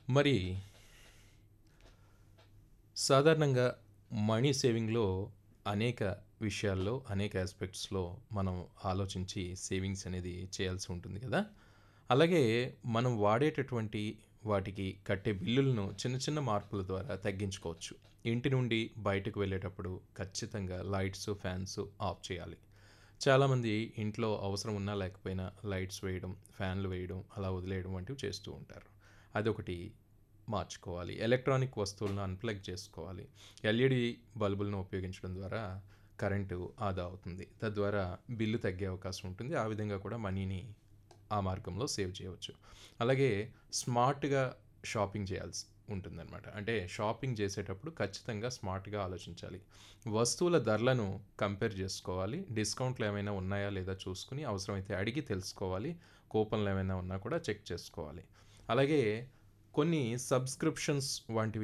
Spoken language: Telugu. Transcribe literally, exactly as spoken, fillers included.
మరి సాధారణంగా మనీ సేవింగ్‌లో అనేక విషయాల్లో, అనేక యాస్పెక్ట్స్‌లో మనం ఆలోచించి సేవింగ్స్ అనేది చేయాల్సి ఉంటుంది కదా! అలాగే మనం వాడేటటువంటి వాటికి కట్టే బిల్లులను చిన్న చిన్న మార్పుల ద్వారా తగ్గించుకోవచ్చు. ఇంటి నుండి బయటకు వెళ్ళేటప్పుడు ఖచ్చితంగా లైట్స్, ఫ్యాన్స్ ఆఫ్ చేయాలి. చాలామంది ఇంట్లో అవసరం ఉన్నా లేకపోయినా లైట్స్ వేయడం, ఫ్యాన్లు వేయడం, అలా వదిలేయడం వంటివి చేస్తూ ఉంటారు. అదొకటి మార్చుకోవాలి. ఎలక్ట్రానిక్ వస్తువులను అన్‌ప్లగ్ చేసుకోవాలి. ఎల్ఈడీ బల్బులను ఉపయోగించడం ద్వారా కరెంటు ఆదా అవుతుంది. తద్వారా బిల్లు తగ్గే అవకాశం ఉంటుంది. ఆ విధంగా కూడా మనీని ఆ మార్గంలో సేవ్ చేయవచ్చు. అలాగే స్మార్ట్‌గా షాపింగ్ చేయాల్సి ఉంటుందనమాట. అంటే షాపింగ్ చేసేటప్పుడు ఖచ్చితంగా స్మార్ట్‌గా ఆలోచించాలి. వస్తువుల ధరలను కంపేర్ చేసుకోవాలి. డిస్కౌంట్లు ఏమైనా ఉన్నాయా లేదా చూసుకొని అవసరమైతే అడిగి తెలుసుకోవాలి. కూపన్లు ఏమైనా ఉన్నా కూడా చెక్ చేసుకోవాలి. అలాగే కొన్ని సబ్స్క్రిప్షన్స్ వంటివి